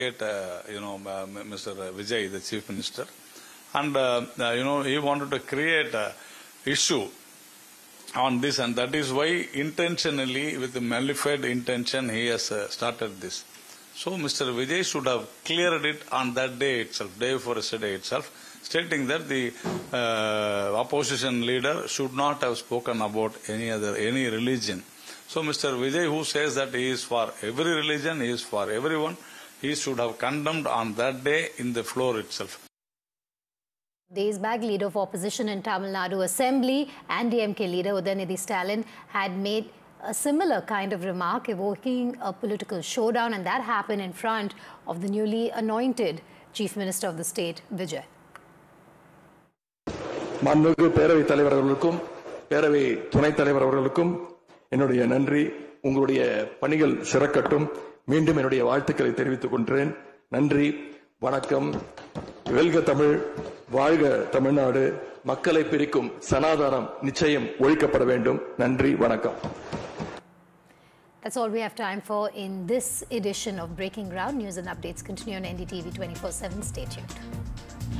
Mr. Vijay, the Chief Minister, and he wanted to create an issue on this, and that is why intentionally, with the malafide intention, he has started this. So Mr. Vijay should have cleared it on that day itself, day before yesterday itself, stating that the opposition leader should not have spoken about any religion. So Mr. Vijay, who says that he is for every religion, he is for everyone, he should have condemned on that day in the floor itself. Days back, leader of opposition in Tamil Nadu Assembly and DMK leader Udayanidhi Stalin had made a similar kind of remark, evoking a political showdown, and that happened in front of the newly anointed Chief Minister of the state, Vijay. மாண்புமிகு பேரவைத் தலைவர் அவர்களுக்கும் பேரவை துணைத் தலைவர் அவர்களுக்கும் என்னுடைய நன்றி. உங்களுடைய பணிகள் சிறக்கட்டும். மீண்டும் என்னுடைய வாழ்த்துக்களை தெரிவித்துக் கொள்கிறேன். நன்றி, வணக்கம். வெல்க தமிழ், வாழ்க தமிழ்நாடு. மக்களை பிரிக்கும் சனாதானம் நிச்சயம் ஒழிக்கப்பட வேண்டும். நன்றி, வணக்கம். That's all we have time for in this edition of Breaking Ground. News and updates continue on NDTV 24/7. Stay tuned.